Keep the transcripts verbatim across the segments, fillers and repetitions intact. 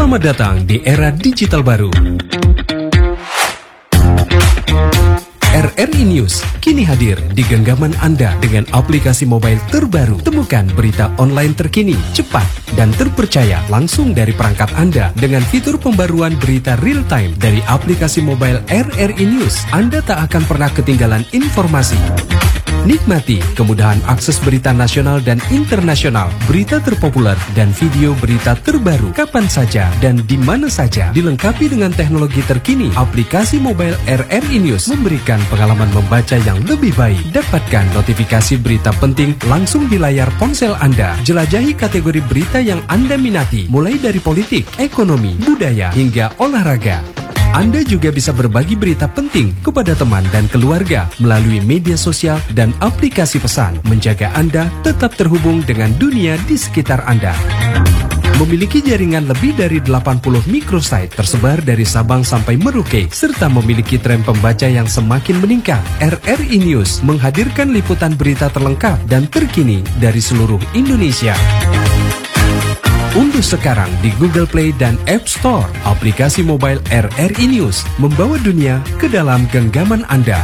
Selamat datang di era digital baru. R R I News kini hadir di genggaman Anda dengan aplikasi mobile terbaru. Temukan berita online terkini, cepat, dan terpercaya langsung dari perangkat Anda dengan fitur pembaruan berita real time dari aplikasi mobile R R I News. Anda tak akan pernah ketinggalan informasi. Nikmati kemudahan akses berita nasional dan internasional, berita terpopuler, dan video berita terbaru kapan saja dan di mana saja. Dilengkapi dengan teknologi terkini, aplikasi mobile R R I News memberikan pengalaman membaca yang lebih baik. Dapatkan notifikasi berita penting langsung di layar ponsel Anda. Jelajahi kategori berita yang Anda minati, mulai dari politik, ekonomi, budaya, hingga olahraga. Anda juga bisa berbagi berita penting kepada teman dan keluarga melalui media sosial dan aplikasi pesan, menjaga Anda tetap terhubung dengan dunia di sekitar Anda. Memiliki jaringan lebih dari delapan puluh microsite tersebar dari Sabang sampai Merauke, serta memiliki tren pembaca yang semakin meningkat. R R I News menghadirkan liputan berita terlengkap dan terkini dari seluruh Indonesia. Unduh sekarang di Google Play dan App Store aplikasi mobile R R I News, membawa dunia ke dalam genggaman Anda.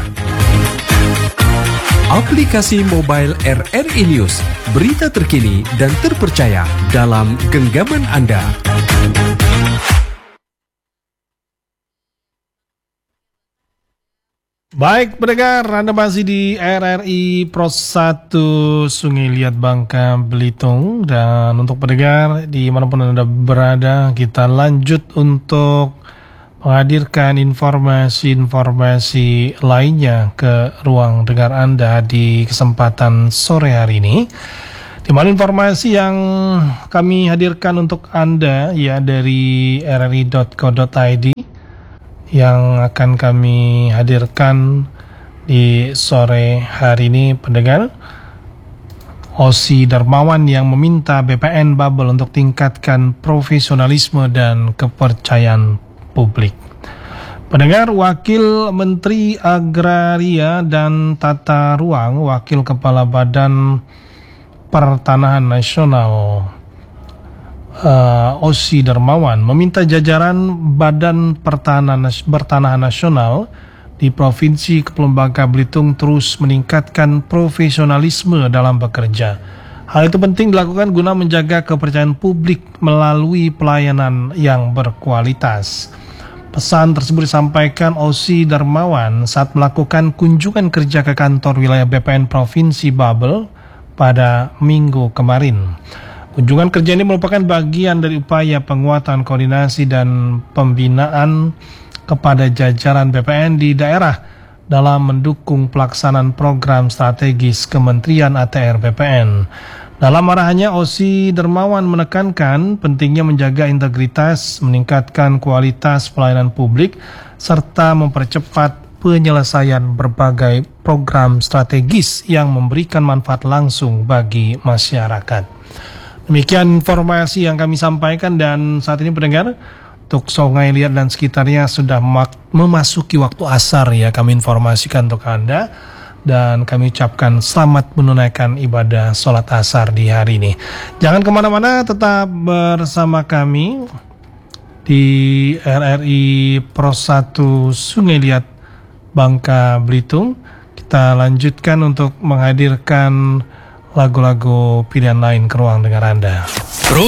Aplikasi mobile R R I News, berita terkini dan terpercaya dalam genggaman Anda. Baik pendengar, Anda masih di R R I Pros satu Sungai Liat Bangka Belitung. Dan untuk pendengar dimanapun Anda berada, kita lanjut untuk menghadirkan informasi-informasi lainnya ke ruang dengar Anda di kesempatan sore hari ini. Di mana informasi yang kami hadirkan untuk Anda ya dari r r i dot co dot i d yang akan kami hadirkan di sore hari ini, pendengar. Osi Darmawan yang meminta B P N Bubble untuk tingkatkan profesionalisme dan kepercayaan publik. Pendengar, Wakil Menteri Agraria dan Tata Ruang, Wakil Kepala Badan Pertanahan Nasional Uh, Osi Darmawan meminta jajaran Badan Pertanahan, Pertanahan Nasional di Provinsi Kepulauan Bangka Belitung terus meningkatkan profesionalisme dalam bekerja. Hal itu penting dilakukan guna menjaga kepercayaan publik melalui pelayanan yang berkualitas. Pesan tersebut disampaikan Osi Darmawan saat melakukan kunjungan kerja ke kantor wilayah B P N Provinsi Babel pada minggu kemarin. Kunjungan kerja ini merupakan bagian dari upaya penguatan koordinasi dan pembinaan kepada jajaran B P N di daerah dalam mendukung pelaksanaan program strategis Kementerian A T R B P N. Dalam arahannya, Osi Darmawan menekankan pentingnya menjaga integritas, meningkatkan kualitas pelayanan publik, serta mempercepat penyelesaian berbagai program strategis yang memberikan manfaat langsung bagi masyarakat. Demikian informasi yang kami sampaikan, dan saat ini pendengar, untuk Sungai Liat dan sekitarnya sudah memasuki waktu asar ya, kami informasikan untuk Anda, dan kami ucapkan selamat menunaikan ibadah sholat asar di hari ini. Jangan kemana-mana, tetap bersama kami di R R I Pros satu Sungai Liat Bangka Belitung. Kita lanjutkan untuk menghadirkan lagu-lagu pilihan lain ke ruang dengar Anda.